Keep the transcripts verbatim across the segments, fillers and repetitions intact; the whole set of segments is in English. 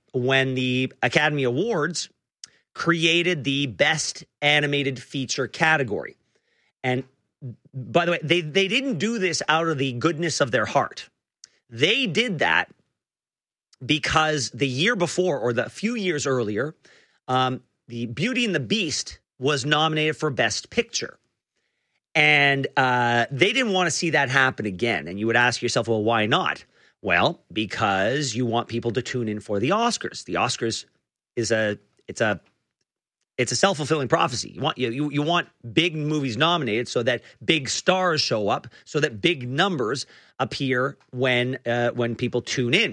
when the Academy Awards created the Best Animated Feature category. And by the way, they, they didn't do this out of the goodness of their heart. They did that because the year before, or the few years earlier, um, the Beauty and the Beast was nominated for Best Picture. And uh, they didn't want to see that happen again. And you would ask yourself, well, why not? Well, because you want people to tune in for the Oscars. The Oscars is a, it's a, it's a self-fulfilling prophecy. You want you, you you want big movies nominated so that big stars show up, so that big numbers appear when uh, when people tune in.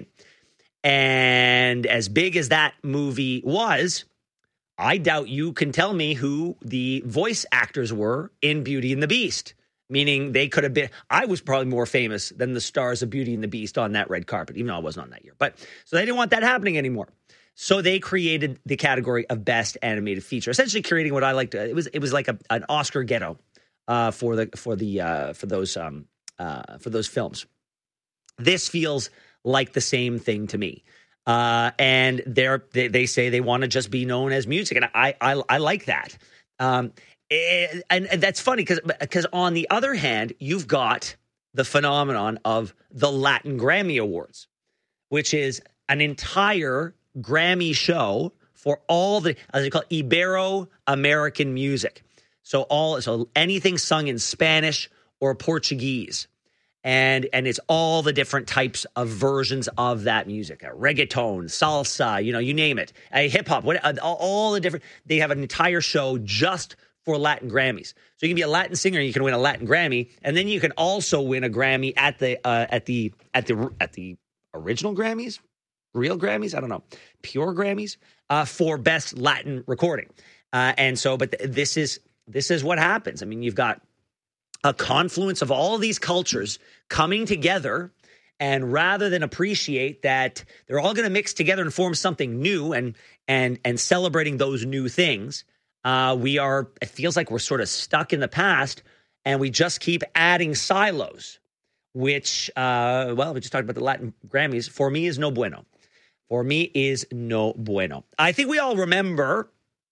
And as big as that movie was, I doubt you can tell me who the voice actors were in Beauty and the Beast. Meaning they could have been, I was probably more famous than the stars of Beauty and the Beast on that red carpet, even though I wasn't on that year. But so they didn't want that happening anymore. So they created the category of Best Animated Feature, essentially creating what I like to, it was it was like a, an Oscar ghetto uh, for the for the uh, for those um, uh, for those films. This feels like the same thing to me. Uh, and they're, they they say they want to just be known as music, and I I, I like that. Um, And, and that's funny because because on the other hand, you've got the phenomenon of the Latin Grammy Awards, which is an entire Grammy show for all the, as they call it, Ibero-American music. So all so anything sung in Spanish or Portuguese. And and it's all the different types of versions of that music, a reggaeton, salsa, you know, you name it, a hip hop, what all, all the different. They have an entire show just for Latin Grammys. So you can be a Latin singer and you can win a Latin Grammy, and then you can also win a Grammy at the uh, at the at the at the original Grammys, real Grammys, I don't know, pure Grammys uh, for best Latin recording. Uh, and so, but th- this is this is what happens. I mean, you've got a confluence of all these cultures coming together, and rather than appreciate that they're all going to mix together and form something new, and and and celebrating those new things. Uh, we are, it feels like we're sort of stuck in the past, and we just keep adding silos, which, uh, well, we just talked about the Latin Grammys. For me is no bueno. For me is no bueno. I think we all remember,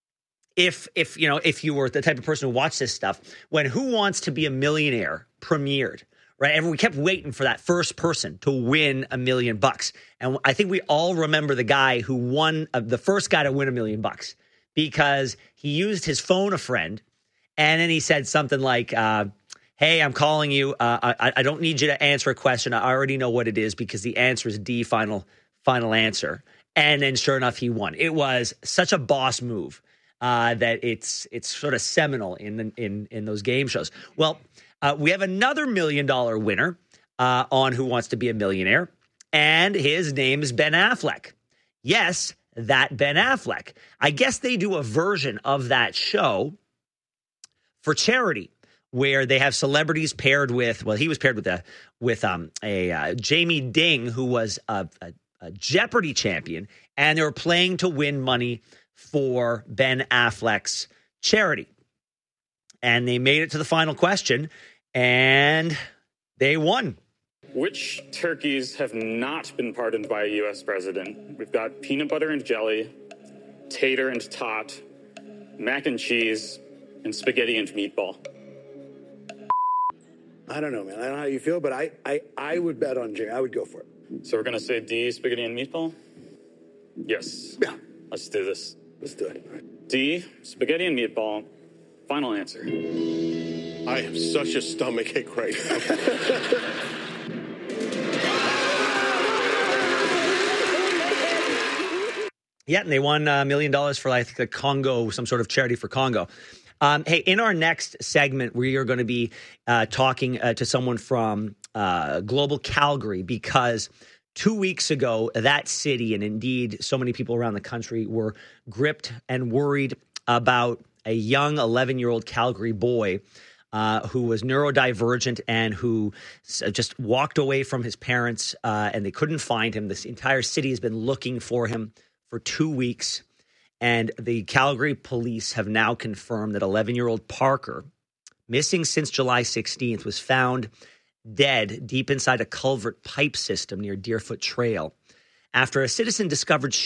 if, if you know, if you were the type of person who watched this stuff, when Who Wants to Be a Millionaire premiered, right? And we kept waiting for that first person to win a million bucks. And I think we all remember the guy who won, uh, the first guy to win a million bucks. Because he used his phone a friend, and then he said something like, uh, hey, I'm calling you. Uh, I, I don't need you to answer a question. I already know what it is because the answer is D, final final answer. And then sure enough, he won. It was such a boss move uh, that it's it's sort of seminal in, in, in those game shows. Well, uh, we have another million dollar winner uh, on Who Wants to Be a Millionaire, and his name is Ben Affleck. Yes, that Ben Affleck. I guess they do a version of that show for charity where they have celebrities paired with, well, he was paired with a with um a uh, Jamie Ding, who was a, a, a Jeopardy champion, and they were playing to win money for Ben Affleck's charity. And they made it to the final question, and they won. Which turkeys have not been pardoned by a U S president? We've got peanut butter and jelly, tater and tot, mac and cheese, and spaghetti and meatball. I don't know, man. I don't know how you feel, but I, I, I would bet on Jay. I would go for it. So we're going to say D, spaghetti and meatball? Yes. Yeah. Let's do this. Let's do it. All right. D, spaghetti and meatball. Final answer. I have such a stomachache right now. Yeah, and they won a million dollars for like the Congo, some sort of charity for Congo. Um, hey, in our next segment, we are going to be uh, talking uh, to someone from uh, Global Calgary, because two weeks ago, that city, and indeed so many people around the country, were gripped and worried about a young eleven-year-old Calgary boy uh, who was neurodivergent and who just walked away from his parents, uh, and they couldn't find him. This entire city has been looking for him for two weeks. And the Calgary police have now confirmed that eleven-year-old Parker, missing since July sixteenth, was found dead deep inside a culvert pipe system near Deerfoot Trail after a citizen discovered